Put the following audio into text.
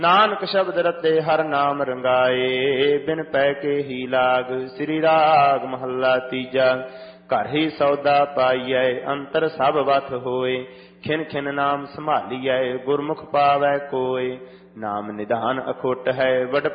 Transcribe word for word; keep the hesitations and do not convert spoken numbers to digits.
ਨਾਨਕ ਸ਼ਬਦ ਰਤੇ ਹਰ ਨਾਮ ਰੰਗਾਏ, ਬਿਨ ਪੈ ਕੇ ਹੀ ਲਾਗ। ਸ੍ਰੀ ਰਾਗ ਮਹੱਲਾ ਤੀਜਾ। ਘਰ ਹੀ ਸੌਦਾ ਪਾਈਐ, ਅੰਤਰ ਸਭ ਵਤ ਹੋਏ। ਖਿਨ ਖਿਨ ਨਾਮ ਸੰਭਾਲੀਐ, ਗੁਰਮੁਖ ਪਾਵੈ ਕੋਇ। ਨਾਮ ਨਿਧਾਨ ਅਖੁੱਟ ਹੈ, ਵਡ